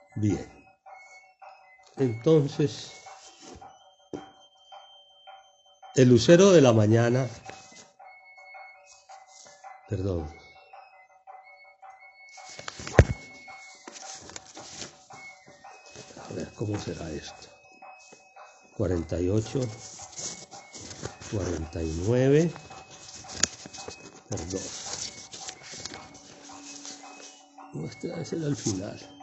Bien. Entonces, el lucero de la mañana, perdón, a ver cómo será esto. 48, 49, perdón. No, este debe ser al final.